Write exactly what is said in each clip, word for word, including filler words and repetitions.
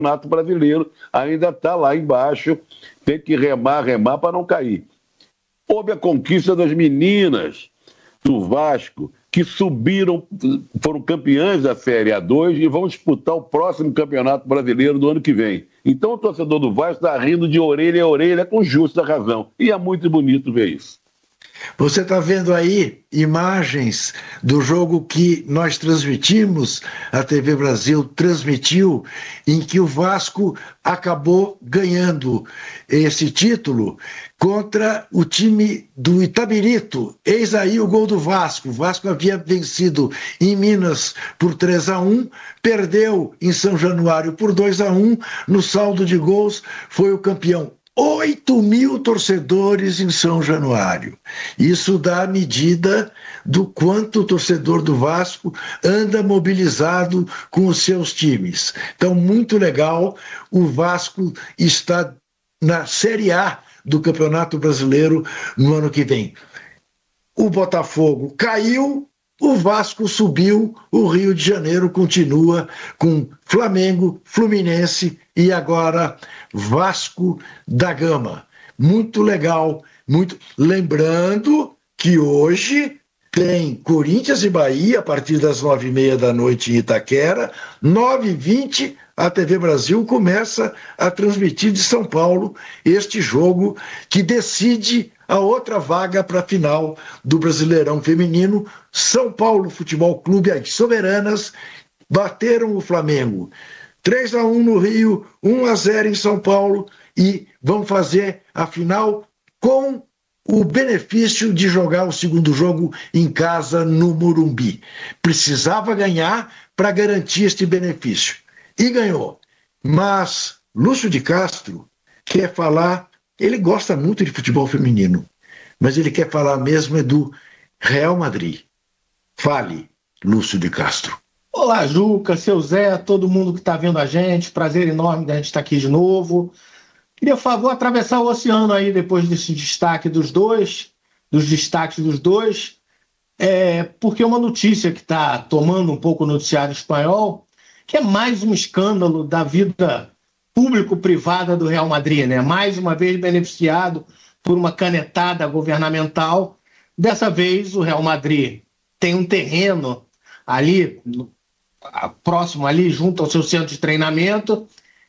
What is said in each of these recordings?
Campeonato Brasileiro ainda está lá embaixo, tem que remar, remar para não cair. Houve a conquista das meninas do Vasco, que subiram, foram campeãs da Série A dois e vão disputar o próximo Campeonato Brasileiro do ano que vem. Então o torcedor do Vasco está rindo de orelha a orelha com justa razão. E é muito bonito ver isso. Você está vendo aí imagens do jogo que nós transmitimos, a T V Brasil transmitiu, em que o Vasco acabou ganhando esse título contra o time do Itabirito. Eis aí o gol do Vasco. O Vasco havia vencido em Minas por três a um, perdeu em São Januário por dois a um, no saldo de gols foi o campeão. oito mil torcedores em São Januário. Isso dá a medida do quanto o torcedor do Vasco anda mobilizado com os seus times. Então, muito legal, o Vasco está na Série A do Campeonato Brasileiro no ano que vem. O Botafogo caiu, o Vasco subiu, o Rio de Janeiro continua com Flamengo, Fluminense e agora Vasco da Gama. Muito legal, muito. Lembrando que hoje tem Corinthians e Bahia a partir das nove e meia da noite em Itaquera, nove e vinte a T V Brasil começa a transmitir de São Paulo este jogo que decide a outra vaga para a final do Brasileirão Feminino. São Paulo Futebol Clube, as Soberanas, bateram o Flamengo. três a um no Rio, um a zero em São Paulo e vão fazer a final com o benefício de jogar o segundo jogo em casa no Morumbi. Precisava ganhar para garantir este benefício. E ganhou. Mas Lúcio de Castro quer falar, ele gosta muito de futebol feminino, mas ele quer falar mesmo é do Real Madrid. Fale, Lúcio de Castro. Olá, Juca, seu Zé, todo mundo que está vendo a gente, prazer enorme de a gente estar aqui de novo. Queria, por favor, atravessar o oceano aí depois desse destaque dos dois, dos destaques dos dois, é, porque uma notícia que está tomando um pouco o noticiário espanhol, que é mais um escândalo da vida público-privada do Real Madrid, né? Mais uma vez beneficiado por uma canetada governamental. Dessa vez, o Real Madrid tem um terreno ali, próximo ali, junto ao seu centro de treinamento,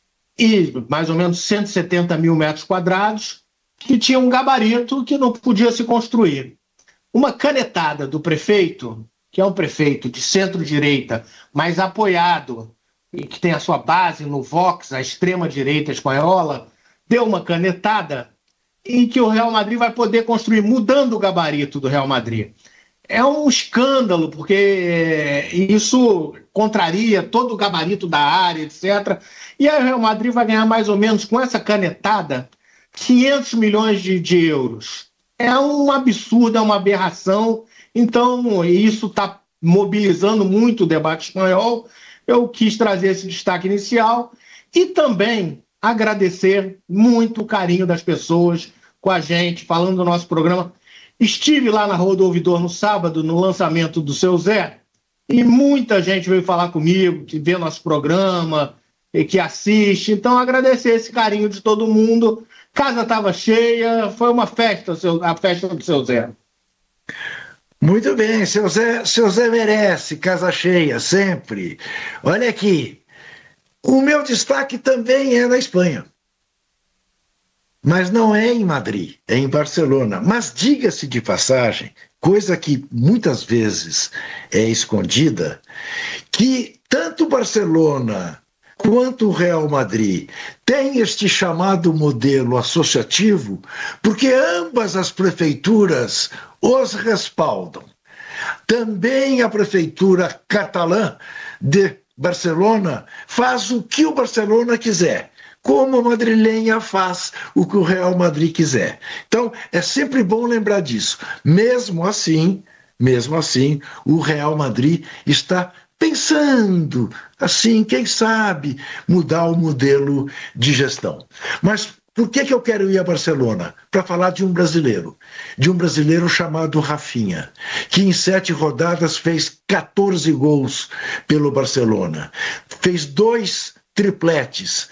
e mais ou menos cento e setenta mil metros quadrados, que tinha um gabarito que não podia se construir. Uma canetada do prefeito, que é um prefeito de centro-direita, mas apoiado, e que tem a sua base no Vox, a extrema-direita espanhola, deu uma canetada em que o Real Madrid vai poder construir, mudando o gabarito do Real Madrid. É um escândalo, porque isso contraria todo o gabarito da área, etcétera. E aí o Real Madrid vai ganhar mais ou menos, com essa canetada, quinhentos milhões de, de euros. É um absurdo, é uma aberração. Então, isso está mobilizando muito o debate espanhol. Eu quis trazer esse destaque inicial e também agradecer muito o carinho das pessoas com a gente, falando do nosso programa. Estive lá na Rua do Ouvidor no sábado, no lançamento do Seu Zé, e muita gente veio falar comigo, que vê nosso programa, e que assiste. Então, agradecer esse carinho de todo mundo. Casa estava cheia, foi uma festa, a festa do Seu Zé. Muito bem, Seu Zé, Seu Zé merece, casa cheia, sempre. Olha aqui, o meu destaque também é na Espanha. Mas não é em Madrid, é em Barcelona. Mas diga-se de passagem, coisa que muitas vezes é escondida, que tanto Barcelona quanto o Real Madrid têm este chamado modelo associativo, porque ambas as prefeituras os respaldam. Também a prefeitura catalã de Barcelona faz o que o Barcelona quiser, como a madrilenha faz o que o Real Madrid quiser. Então, é sempre bom lembrar disso. Mesmo assim, mesmo assim, o Real Madrid está pensando, assim, quem sabe, mudar o modelo de gestão. Mas por que que eu quero ir a Barcelona? Para falar de um brasileiro, de um brasileiro chamado Rafinha, que em sete rodadas fez quatorze gols pelo Barcelona. Fez dois tripletes.